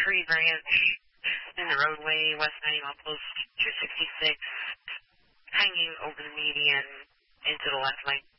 Tree Branch in the roadway, west 90 mile post 266, hanging over the median into the left lane.